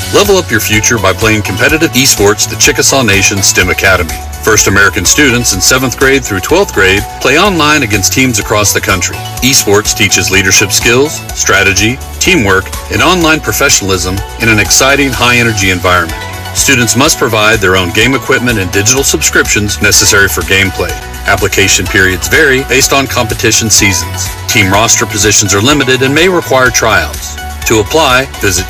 Level up your future by playing competitive esports at the Chickasaw Nation STEM Academy. First American students in 7th grade through 12th grade play online against teams across the country. Esports teaches leadership skills, strategy, teamwork, and online professionalism in an exciting, high-energy environment. Students must provide their own game equipment and digital subscriptions necessary for gameplay. Application periods vary based on competition seasons. Team roster positions are limited and may require tryouts. To apply, visit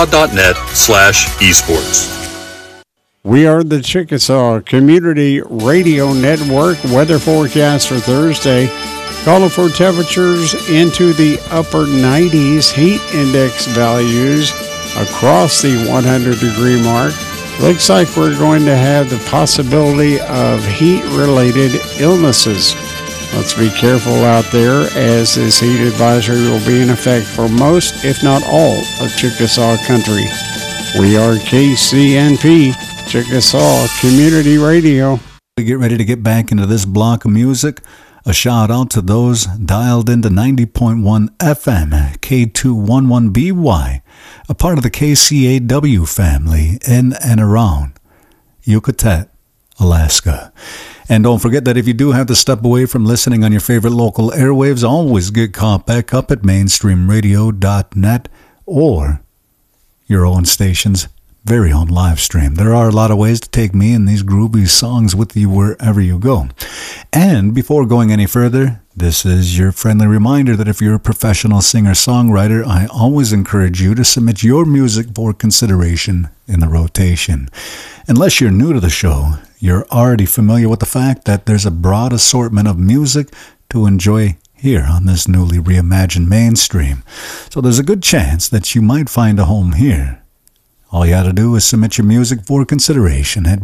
chickasaw.net/esports. We are the Chickasaw Community Radio Network. Weather forecast for Thursday. Calling for temperatures into the upper 90s. Heat index values across the 100-degree mark. Looks like we're going to have the possibility of heat-related illnesses. Let's be careful out there, as this heat advisory will be in effect for most, if not all, of Chickasaw country. We are KCNP, Chickasaw Community Radio. We get ready to get back into this block of music. A shout out to those dialed into 90.1 FM, K211BY, a part of the KCAW family in and around Yucatan, Alaska. And don't forget that if you do have to step away from listening on your favorite local airwaves, always get caught back up at mainstreamradio.net or your own station's very own live stream. There are a lot of ways to take me and these groovy songs with you wherever you go. And before going any further, this is your friendly reminder that if you're a professional singer-songwriter, I always encourage you to submit your music for consideration in the rotation. Unless you're new to the show, you're already familiar with the fact that there's a broad assortment of music to enjoy here on this newly reimagined mainstream. So there's a good chance that you might find a home here. All you got to do is submit your music for consideration at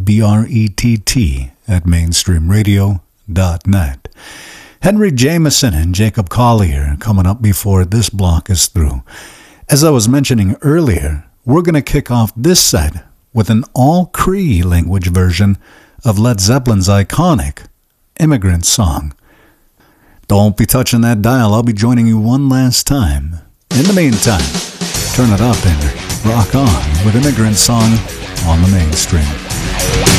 brett@mainstreamradio.net. Henry Jameson and Jacob Collier coming up before this block is through. As I was mentioning earlier, we're going to kick off this set with an all-Cree language version of Led Zeppelin's iconic Immigrant Song. Don't be touching that dial. I'll be joining you one last time. In the meantime, turn it up and rock on with Immigrant Song on the mainstream.